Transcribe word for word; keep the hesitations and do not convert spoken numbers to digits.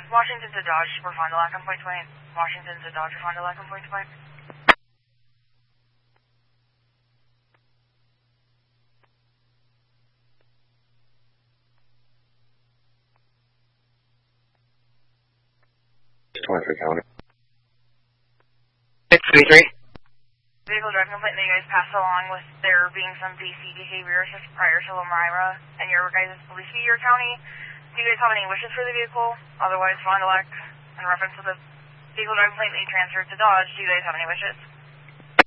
Washington to Dodge, we're Fond du Lac on point twenty. Washington to Dodge, we're Fond du Lac on point twenty. twenty-three County. six three three. Vehicle driving complaint that you guys passed along with there being some D C behavior just prior to Lomira and your guys' police view your county. Do you guys have any wishes for the vehicle? Otherwise, Fond du Lac, in reference to the vehicle driving complaint that you transferred to Dodge, do you guys have any wishes?